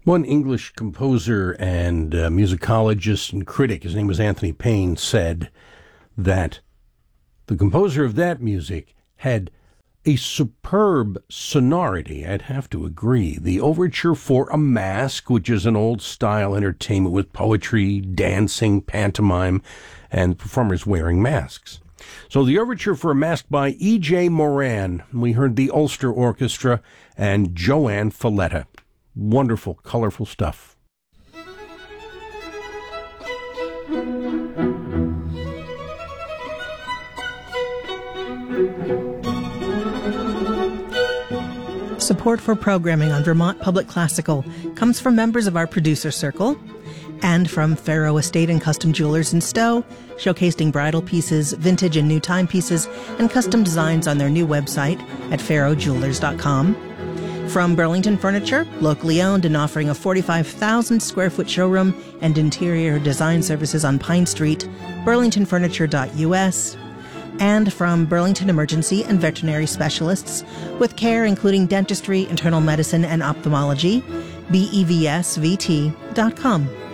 One English composer and musicologist and critic, his name was Anthony Payne, said that the composer of that music had a superb sonority. I'd have to agree. The overture for A Mask, which is an old-style entertainment with poetry, dancing, pantomime, and performers wearing masks. So the overture for A Mask by E.J. Moran. We heard the Ulster Orchestra and Joanne Falletta. Wonderful, colorful stuff. Support for programming on Vermont Public Classical comes from members of our producer circle and from Faro Estate and Custom Jewelers in Stowe, showcasing bridal pieces, vintage and new timepieces, and custom designs on their new website at farojewelers.com. From Burlington Furniture, locally owned and offering a 45,000 square foot showroom and interior design services on Pine Street, burlingtonfurniture.us. And from Burlington Emergency and Veterinary Specialists, with care including dentistry, internal medicine, and ophthalmology, BEVSVT.com.